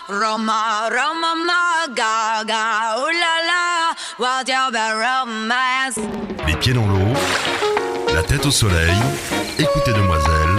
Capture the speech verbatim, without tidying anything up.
Roma, Roma, ma, gaga, oh là là, what your romance. Les pieds dans l'eau, la tête au soleil, écoutez demoiselle,